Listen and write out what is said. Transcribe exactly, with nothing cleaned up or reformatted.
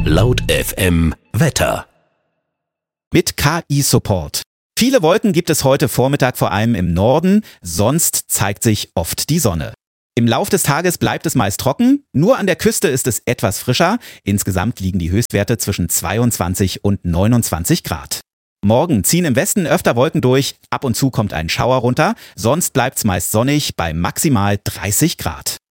Laut F M Wetter. Mit K I-Support. Viele Wolken gibt es heute Vormittag vor allem im Norden, sonst zeigt sich oft die Sonne. Im Lauf des Tages bleibt es meist trocken, nur an der Küste ist es etwas frischer. Insgesamt liegen die Höchstwerte zwischen zweiundzwanzig und neunundzwanzig Grad. Morgen ziehen im Westen öfter Wolken durch, ab und zu kommt ein Schauer runter, sonst bleibt's meist sonnig bei maximal dreißig Grad.